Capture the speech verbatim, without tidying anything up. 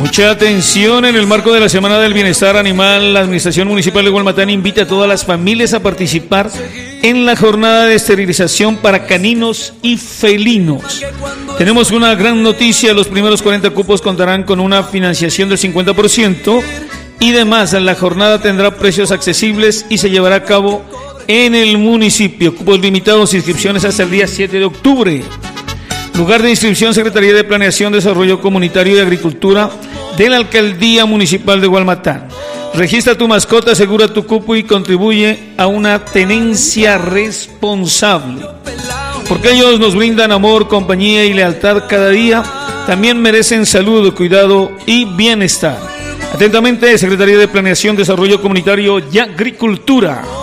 Mucha atención, en el marco de la Semana del Bienestar Animal, la Administración Municipal de Gualmatán invita a todas las familias a participar en la jornada de esterilización para caninos y felinos. Tenemos una gran noticia: los primeros cuarenta cupos contarán con una financiación del cincuenta por ciento y demás. La jornada tendrá precios accesibles y se llevará a cabo en el municipio. Cupos limitados, inscripciones hasta el día siete de octubre. Lugar de inscripción: Secretaría de Planeación, Desarrollo Comunitario y Agricultura de la Alcaldía Municipal de Gualmatán. Registra tu mascota, asegura tu cupo y contribuye a una tenencia responsable. Porque ellos nos brindan amor, compañía y lealtad cada día, también merecen salud, cuidado y bienestar. Atentamente, Secretaría de Planeación, Desarrollo Comunitario y Agricultura.